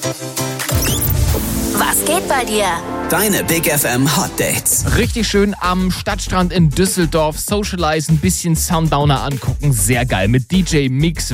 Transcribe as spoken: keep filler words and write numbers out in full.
Was geht bei dir? Deine Big F M Hot Dates. Richtig schön am Stadtstrand in Düsseldorf socialisen, ein bisschen Sundowner angucken. Sehr geil mit D J Mix.